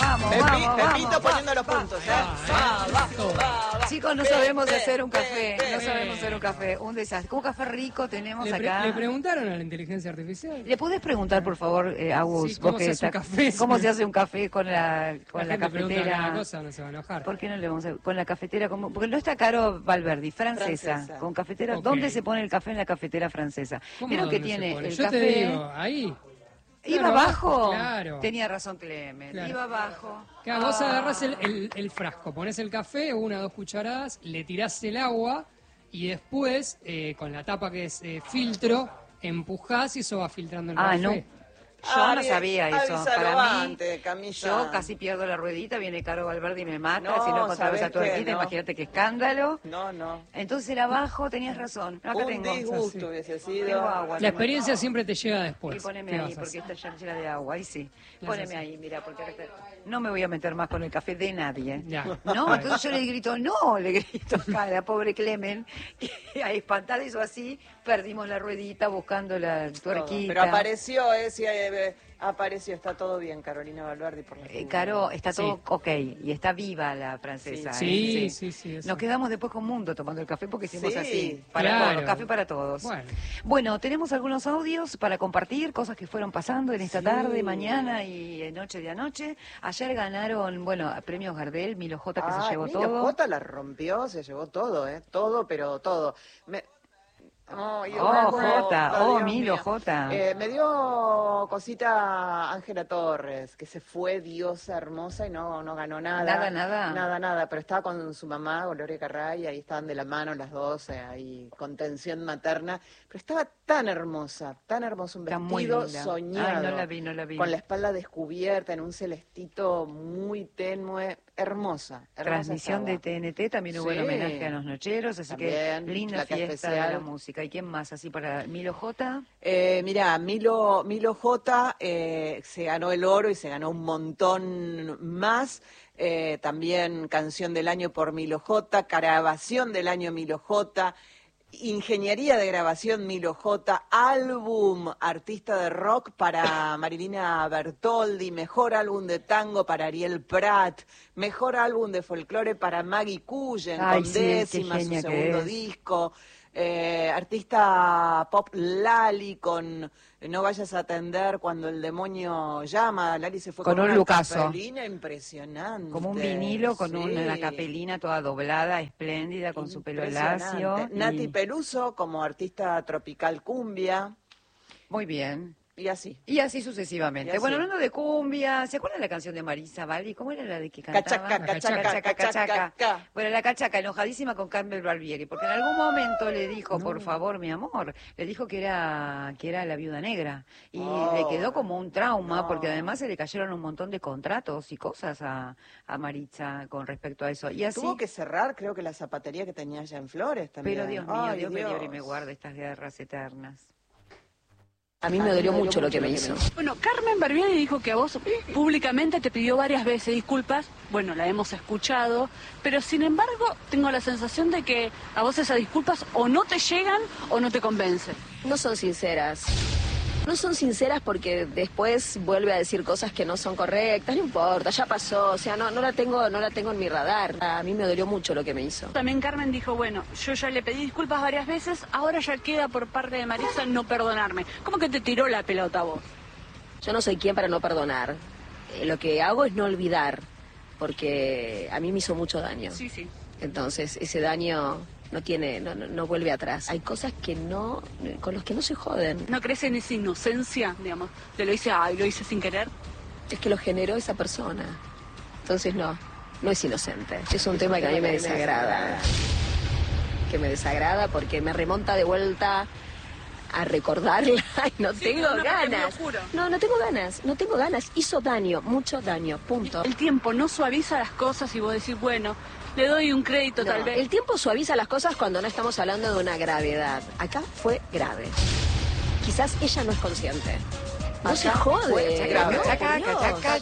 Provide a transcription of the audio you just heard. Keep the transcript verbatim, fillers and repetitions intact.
Vamos, Pepi, vamos, Pepito vamos, poniendo los puntos, ¿eh? Va, va, va, va. Chicos, no Pe, sabemos pe, hacer un pe, café, pe, no pe. sabemos hacer un café, un desastre. Un café rico tenemos ¿Le, pre- acá. ¿Le preguntaron a la inteligencia artificial? ¿Le podés preguntar, por favor, eh, Agus, Sí, ¿cómo vos se que hace un está- café? cómo se hace un café con la, con la, la gente pregunta cada cafetera? cosa, no se va a enojar. ¿Por qué no le vamos a con la cafetera? Como, porque no está caro Valverdi, francesa, Francesa. con cafetera. Ok. ¿Dónde se pone el café en la cafetera francesa? ¿Cómo Vieron que dónde se tiene pone? el Yo café. te digo, ahí. ¿Iba Claro, abajo? claro. Tenía razón Clemen. Claro. Iba abajo. Claro, vos Ah. agarrás el, el- el frasco, pones el café, una o dos cucharadas, le tirás el agua y después, eh, con la tapa que es eh, filtro, empujás y eso va filtrando el Ah, café. no. Yo no Ari, sabía eso. avísalo Para mí, antes, Camilla. yo casi pierdo la ruedita, viene Caro Valverdi y me mata. No, si no encontraba ¿sabés esa qué? tuerquita, No. imagínate qué escándalo. No, no. Entonces era abajo, tenías razón. Acá Un tengo. disgusto hubiese sido. Tengo agua. La experiencia siempre te llega Y después. poneme ¿Qué ahí, vas a porque hacer? está ya llena de agua, ahí sí. ¿Qué Poneme haces? ahí, mira, porque ahora está- no me voy a meter más con el café de nadie. ¿eh? Ya. No, entonces yo le grito, no, le grito acá a la pobre Clemen, que espantada hizo así, perdimos la ruedita buscando la Todo. tuerquita. Pero apareció, eh, sí, eh, apareció, está todo bien, Carolina Valverdi, por la Eh, Caro, está todo Sí. ok, y está viva la francesa. Sí, ¿eh? sí, sí, eso. Nos quedamos después con Mundo tomando el café porque hicimos Sí, así, para claro. todos, café para todos. Bueno. Bueno, tenemos algunos audios para compartir, cosas que fueron pasando en esta Sí. tarde, mañana y eh, noche de anoche. Ayer ganaron, bueno, premios Gardel, Milo J que Ah, se llevó Milo todo. J la rompió, se llevó todo, ¿eh? Todo, pero todo. Me... Oh, y Oh, una Jota, cosa, oh, Dios Milo mío. Jota. Eh, me dio cosita Ángela Torres, que se fue diosa hermosa y no, no ganó nada. Nada, nada. Nada, nada, pero estaba con su mamá, Gloria Carray, y ahí estaban de la mano las dos, eh, ahí con tensión materna. Pero estaba tan hermosa, tan hermosa, un Está muy vestido linda. soñado. Ay, no la vi, no la vi. Con la espalda descubierta, en un celestito muy tenue, hermosa. hermosa Transmisión de estaba. T N T, también hubo el Sí. homenaje a los nocheros, así También, que linda placa fiesta de especial. la música. ¿Y quién más? Así para Milo J. Eh, mira, Milo, Milo J eh, se ganó el oro y se ganó un montón más. Eh, también canción del año por Milo J, grabación del año Milo J, ingeniería de grabación Milo J, álbum artista de rock para Marilina Bertoldi, mejor álbum de tango para Ariel Prat, mejor álbum de folclore para Maggie Cullen, Ay, con sí, qué décima, su genia que segundo es. disco. Eh, artista pop Lali con No vayas a atender cuando el demonio llama. Lali se fue Con con, un una lucaso. capelina impresionante. Como un vinilo con Sí. una capelina toda doblada, espléndida, con su pelo Impresionante. lacio. Nati y- Peluso como artista tropical cumbia Muy bien. y así. Y así sucesivamente. Y así. Bueno, hablando de cumbia, ¿se acuerdan la canción de Marisa Bali? ¿Cómo era la de que cantaba? Cachaca, cachaca, cachaca, cachaca. cachaca. Bueno, la cachaca, enojadísima con Carmen Barbieri, porque en algún momento le dijo, por favor, mi amor, le dijo que era que era la viuda negra. Y Oh, le quedó como un trauma, no. porque además se le cayeron un montón de contratos y cosas a, a Maritza con respecto a eso. Y así, Tuvo que cerrar, creo que la zapatería que tenía allá en Flores también. pero Dios mío, Ay, Dios, me libre y me guarde estas guerras eternas. A mí me dolió mucho lo que me hizo. Bueno, Carmen Barbieri dijo que a vos públicamente te pidió varias veces disculpas. Bueno, la hemos escuchado, pero sin embargo tengo la sensación de que a vos esas disculpas o no te llegan o no te convencen. No son sinceras. No son sinceras porque después vuelve a decir cosas que no son correctas, no importa, ya pasó, o sea, no, no la tengo, no la tengo en mi radar. A mí me dolió mucho lo que me hizo. También Carmen dijo, bueno, yo ya le pedí disculpas varias veces, ahora ya queda por parte de Marisa no perdonarme. ¿Cómo que te tiró la pelota a vos? Yo no soy quien para no perdonar. Eh, lo que hago es no olvidar, porque a mí me hizo mucho daño. Sí, sí. Entonces, ese daño no tiene, no, no, no vuelve atrás. Hay cosas que no, con los que no se joden. ¿No crees en esa inocencia, digamos? Te lo hice, ay, lo hice sin querer. Es que lo generó esa persona. Entonces no, no es inocente. Es un tema que a mí me desagrada. Que me desagrada porque me remonta de vuelta a recordarla y no Sí, tengo no, no, porque me lo ganas. juro. No, no tengo ganas, no tengo ganas. Hizo daño, mucho daño, punto. El tiempo no suaviza las cosas y vos decís, bueno, le doy un crédito No, tal vez. el tiempo suaviza las cosas cuando no estamos hablando de una gravedad. Acá fue grave. Quizás ella no es consciente. No se Acá jode. fue grave. no, Cachaca, por Dios. cachaca,